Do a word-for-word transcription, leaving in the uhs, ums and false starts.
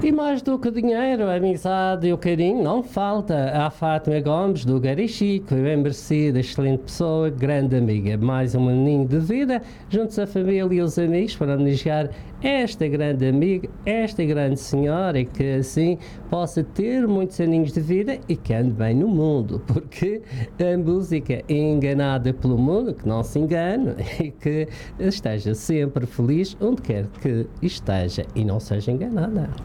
E mais do que o dinheiro, a amizade e o carinho não falta. A Fátima Gomes do Garichico, bem merecida, excelente pessoa, grande amiga. Mais um aninho de vida, juntos a família e os amigos, para homenagear esta grande amiga, esta grande senhora, e que assim possa ter muitos aninhos de vida e que ande bem no mundo, porque a música é enganada pelo mundo, que não se engane, e que esteja sempre feliz onde quer que esteja e não seja enganada.